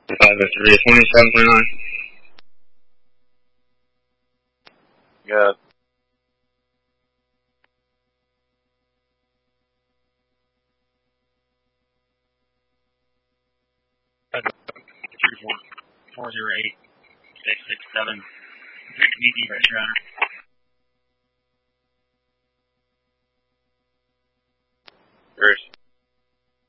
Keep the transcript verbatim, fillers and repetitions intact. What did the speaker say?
five oh three, twenty-seven point nine. Good. four zero eight, six six seven. V P pressure runner. First.